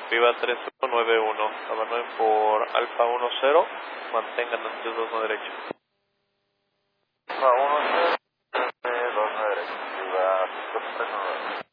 Viva 3191, abandonen por Alfa 10, mantengan el 2 derecho.